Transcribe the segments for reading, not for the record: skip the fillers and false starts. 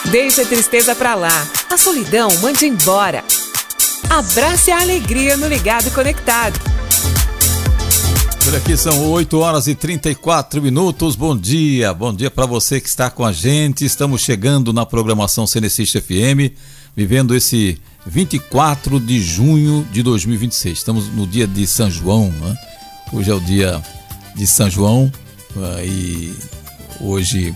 Deixe a tristeza pra lá, a solidão mande embora. Abrace a alegria no Ligado e Conectado. Por aqui são 8h34. Bom dia para você que está com a gente. Estamos chegando na programação Cenecista FM, vivendo esse 24 de junho de 2026. Estamos no dia de São João, né? Hoje é o dia de São João e hoje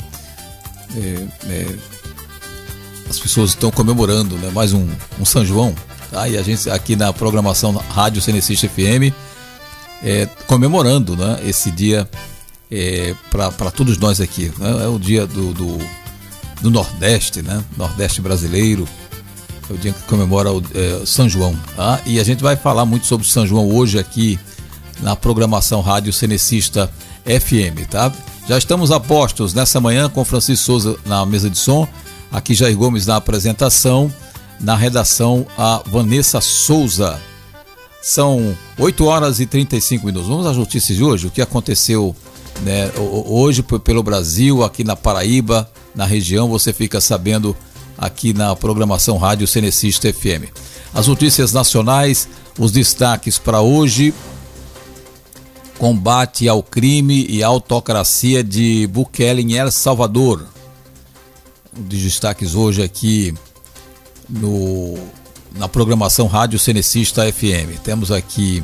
as pessoas estão comemorando, né, mais um São João, tá? E a gente aqui na programação Rádio Cenecista FM comemorando, né, esse dia para todos nós aqui, né? É o dia do Nordeste, né? Nordeste brasileiro. É o dia que comemora o São João, tá? E a gente vai falar muito sobre o São João hoje aqui na programação Rádio Cenecista FM, tá? Já estamos a postos nessa manhã com Francisco Souza na mesa de som, aqui Jair Gomes na apresentação, na redação a Vanessa Souza. São 8h35. Vamos às notícias de hoje, o que aconteceu, né, hoje pelo Brasil, aqui na Paraíba, na região, você fica sabendo aqui na programação Rádio Cenecista FM. As notícias nacionais, os destaques para hoje: combate ao crime e autocracia de Bukele em El Salvador. Um dos destaques hoje aqui na programação Rádio Cenecista FM. Temos aqui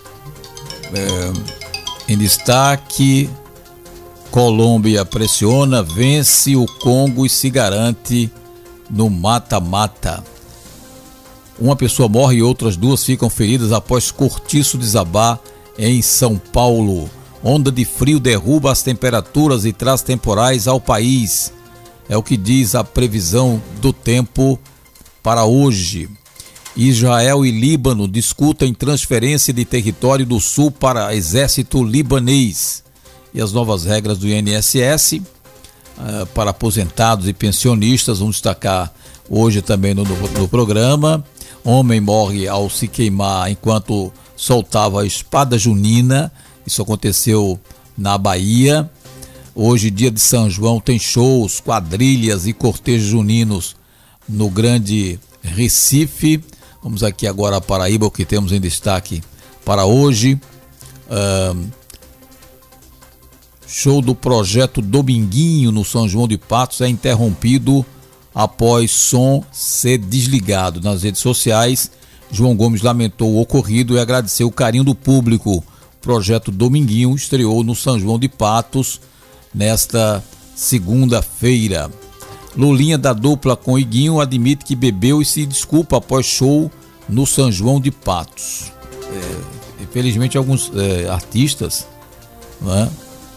em destaque: Colômbia pressiona, vence o Congo e se garante no mata-mata. Uma pessoa morre e outras duas ficam feridas após cortiço desabar em São Paulo. Onda de frio derruba as temperaturas e traz temporais ao país. É o que diz a previsão do tempo para hoje. Israel e Líbano discutem transferência de território do sul para exército libanês. E as novas regras do INSS para aposentados e pensionistas, vamos destacar hoje também no programa. Homem morre ao se queimar enquanto soltava a espada junina. Isso aconteceu na Bahia. Hoje, dia de São João, tem shows, quadrilhas e cortejos juninos no Grande Recife. Vamos aqui agora a Paraíba, o que temos em destaque para hoje. Show do projeto Dominguinho no São João de Patos é interrompido após som ser desligado. Nas redes sociais, João Gomes lamentou o ocorrido e agradeceu o carinho do público. O projeto Dominguinho estreou no São João de Patos nesta segunda-feira. Lulinha da dupla com Iguinho admite que bebeu e se desculpa após show no São João de Patos. Infelizmente alguns artistas, né,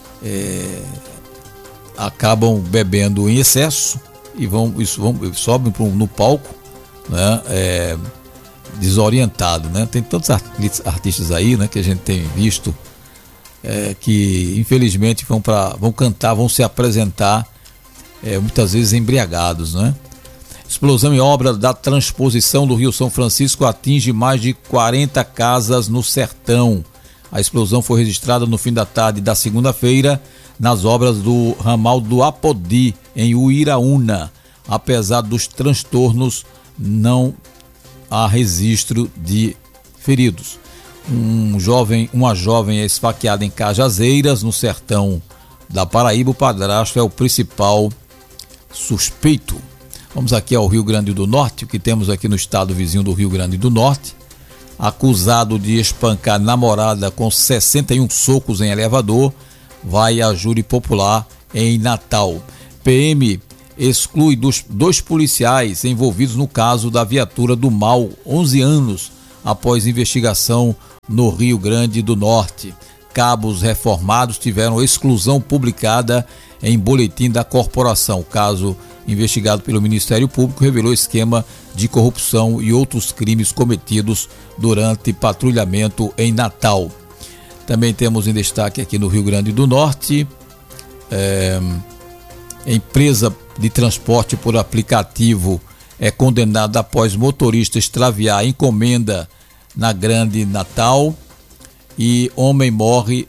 acabam bebendo em excesso e sobem no palco, né, desorientado, né? Tem tantos artistas aí, né, que a gente tem visto que infelizmente vão cantar, vão se apresentar muitas vezes embriagados, né? Explosão em obra da transposição do Rio São Francisco atinge mais de 40 casas no sertão. A explosão foi registrada no fim da tarde da segunda-feira nas obras do ramal do Apodi, em Uiraúna. Apesar dos transtornos, não há registro de feridos. Uma jovem é esfaqueada em Cajazeiras, no sertão da Paraíba. O padrasto é o principal suspeito. Vamos aqui ao Rio Grande do Norte, o que temos aqui no estado vizinho do Rio Grande do Norte. Acusado de espancar namorada com 61 socos em elevador, vai a júri popular em Natal. PM exclui dos 2 policiais envolvidos no caso da viatura do mal, 11 anos após investigação no Rio Grande do Norte. Cabos reformados tiveram exclusão publicada em boletim da corporação. O caso, investigado pelo Ministério Público, revelou esquema de corrupção e outros crimes cometidos durante patrulhamento em Natal. Também temos em destaque aqui no Rio Grande do Norte, empresa de transporte por aplicativo é condenada após motorista extraviar a encomenda na Grande Natal, e homem morre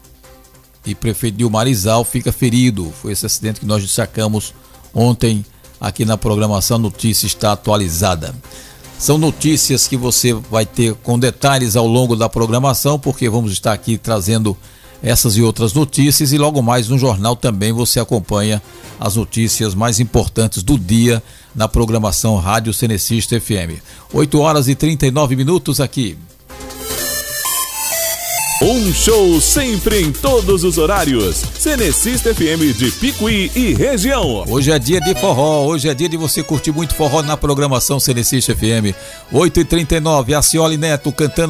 e prefeito de Marizal fica ferido. Foi esse acidente que nós destacamos ontem aqui na programação Notícia Está Atualizada. São notícias que você vai ter com detalhes ao longo da programação, porque vamos estar aqui trazendo essas e outras notícias, e logo mais no jornal também você acompanha as notícias mais importantes do dia na programação Rádio Cenecista FM. 8h39 aqui. Um show sempre em todos os horários. Cenecista FM de Picuí e região. Hoje é dia de forró, hoje é dia de você curtir muito forró na programação Cenecista FM. 8h39, a Cioli Neto cantando